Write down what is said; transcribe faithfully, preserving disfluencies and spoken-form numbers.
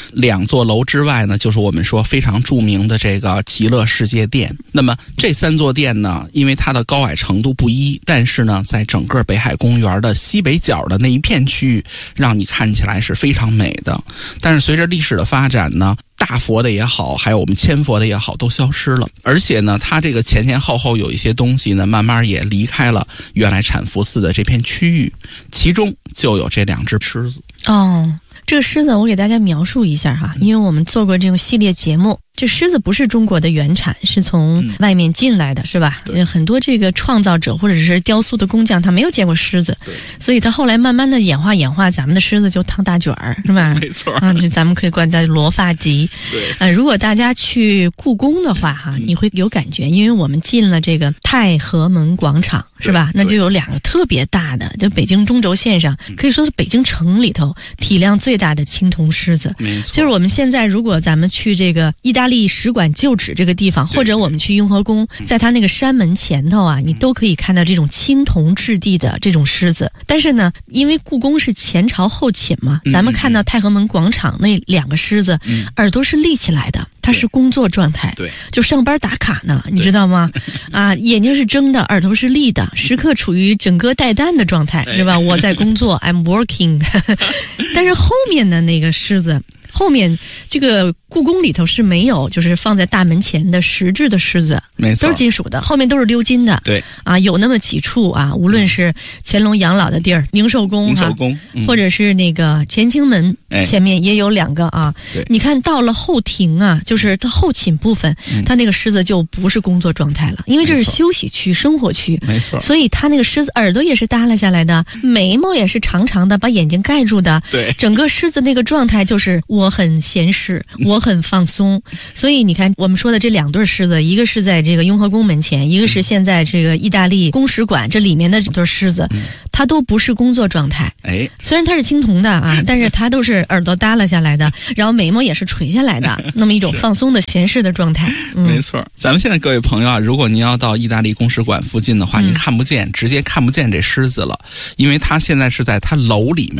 两座楼之外呢，就是我们说非常著名的这个极乐世界殿。那么这三座殿呢，因为它的高矮程度不一，但是呢，在整个北海公园的西北角的那一片区域，让你看起来是非常美的。但是随着历史的发展呢，大佛的也好，还有我们千佛的也好，都消失了。而且呢，它这个前前后后有一些东西呢，慢慢也离开了原来产福寺的这片区域，其中就有这两只狮子。 哦，这个狮子我给大家描述一下哈，因为我们做过这种系列节目。这狮子不是中国的原产，是从外面进来的，嗯、是吧？很多这个创造者或者是雕塑的工匠，他没有见过狮子，所以他后来慢慢的演化演化，咱们的狮子就烫大卷儿，是吧？ 没错。 啊，就咱们可以管它罗发髻。 对。 呃，如果大家去故宫的话，哈，你会有感觉，因为我们进了这个太和门广场，是吧？那就有两个特别大的，就北京中轴线上，可以说是北京城里头体量最大的青铜狮子。 没错。 就是我们现在如果咱们去这个意大利。意大利使馆旧址这个地方，或者我们去雍和宫，在它那个山门前头啊，你都可以看到这种青铜质地的这种狮子。但是呢，因为故宫是前朝后寝嘛，咱们看到太和门广场那两个狮子，嗯、耳朵是立起来的，它是工作状态， 对， 就上班打卡呢，你知道吗？啊，眼睛是睁的，耳朵是立的，时刻处于整个带弹的状态，是吧？我在工作 ，I'm working 。但是后面的那个狮子。后面这个故宫里头是没有，就是放在大门前的实质的狮子， 没错， 都是金属的，后面都是鎏金的。 对啊，有那么几处啊，无论是乾隆养老的地儿，宁寿宫、 宁寿宫、嗯， 或者是那个乾清门、哎、前面也有两个啊。 对， 你看到了后庭啊，就是它后寝部分，嗯、它那个狮子就不是工作状态了，因为这是休息区、生活区， 没错。 所以它那个狮子耳朵也是耷拉下来的，眉毛也是长长的，把眼睛盖住的。 对， 整个狮子那个状态就是我。我很闲适，我很放松，所以你看，我们说的这两对狮子，一个是在这个雍和宫门前，一个是现在这个意大利公使馆这里面的这对狮子，它都不是工作状态。 哎， 虽然它是青铜的啊，但是它都是耳朵耷拉下来的，然后眉毛也是垂下来的，那么一种放松的闲适的状态。 嗯、没错，咱们现在各位朋友啊，如果您要到意大利公使馆附近的话，嗯、您看不见，直接看不见这狮子了，因为它现在是在它楼里面。